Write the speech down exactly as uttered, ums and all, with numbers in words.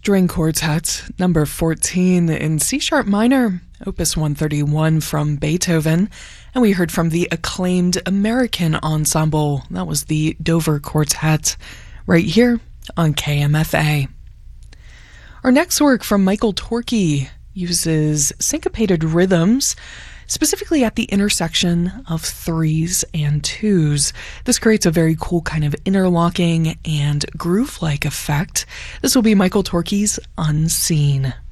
String Quartet, number fourteen in C sharp minor, opus one thirty-one from Beethoven, and we heard from the acclaimed American ensemble. That was the Dover Quartet, right here on K M F A. Our next work from Michael Torke uses syncopated rhythms, specifically at the intersection of threes and twos. This creates a very cool kind of interlocking and groove-like effect. This will be Michael Torke's Unseen.